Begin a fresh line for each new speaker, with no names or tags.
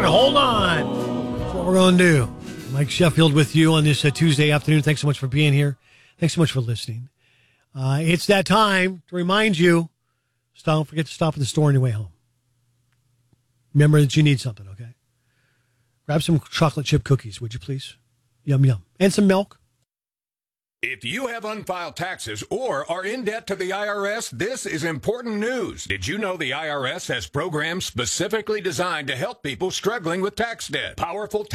hold on. That's what we're going to do. Mike Sheffield with you on this Tuesday afternoon. Thanks so much for being here. Thanks so much for listening. It's that time to remind you, don't forget to stop at the store on your way home. Remember that you need something, okay? Grab some chocolate chip cookies, would you please? Yum, yum. And some milk.
If you have unfiled taxes or are in debt to the IRS, this is important news. Did you know the IRS has programs specifically designed to help people struggling with tax debt? Powerful